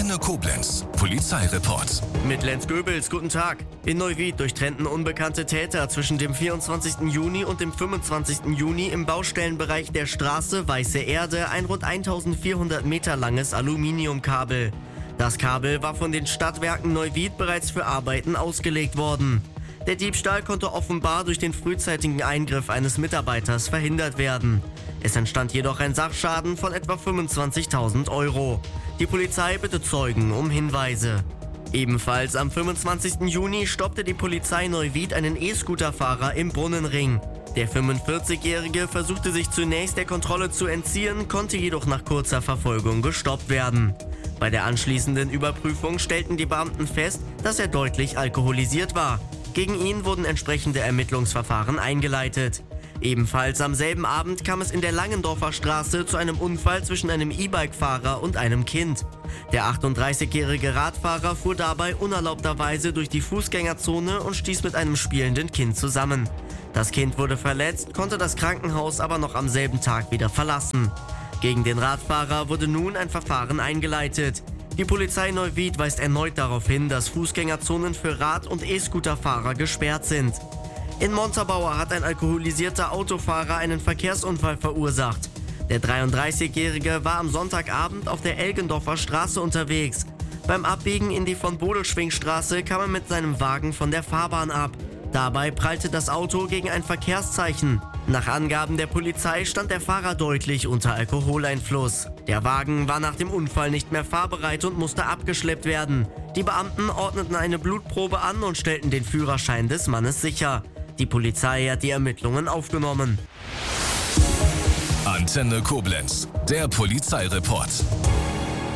Antenne Koblenz, Polizeireport. Mit Lenz Goebels, guten Tag. In Neuwied durchtrennten unbekannte Täter zwischen dem 24. Juni und dem 25. Juni im Baustellenbereich der Straße Weiße Erde ein rund 1400 Meter langes Aluminiumkabel. Das Kabel war von den Stadtwerken Neuwied bereits für Arbeiten ausgelegt worden. Der Diebstahl konnte offenbar durch den frühzeitigen Eingriff eines Mitarbeiters verhindert werden. Es entstand jedoch ein Sachschaden von etwa 25.000 Euro. Die Polizei bittet Zeugen um Hinweise. Ebenfalls am 25. Juni stoppte die Polizei Neuwied einen E-Scooter-Fahrer im Brunnenring. Der 45-Jährige versuchte sich zunächst der Kontrolle zu entziehen, konnte jedoch nach kurzer Verfolgung gestoppt werden. Bei der anschließenden Überprüfung stellten die Beamten fest, dass er deutlich alkoholisiert war. Gegen ihn wurden entsprechende Ermittlungsverfahren eingeleitet. Ebenfalls am selben Abend kam es in der Langendorfer Straße zu einem Unfall zwischen einem E-Bike-Fahrer und einem Kind. Der 38-jährige Radfahrer fuhr dabei unerlaubterweise durch die Fußgängerzone und stieß mit einem spielenden Kind zusammen. Das Kind wurde verletzt, konnte das Krankenhaus aber noch am selben Tag wieder verlassen. Gegen den Radfahrer wurde nun ein Verfahren eingeleitet. Die Polizei Neuwied weist erneut darauf hin, dass Fußgängerzonen für Rad- und E-Scooter-Fahrer gesperrt sind. In Montabaur hat ein alkoholisierter Autofahrer einen Verkehrsunfall verursacht. Der 33-Jährige war am Sonntagabend auf der Elgendorfer Straße unterwegs. Beim Abbiegen in die von Bodelschwingstraße kam er mit seinem Wagen von der Fahrbahn ab. Dabei prallte das Auto gegen ein Verkehrszeichen. Nach Angaben der Polizei stand der Fahrer deutlich unter Alkoholeinfluss. Der Wagen war nach dem Unfall nicht mehr fahrbereit und musste abgeschleppt werden. Die Beamten ordneten eine Blutprobe an und stellten den Führerschein des Mannes sicher. Die Polizei hat die Ermittlungen aufgenommen. Antenne Koblenz, der Polizeireport.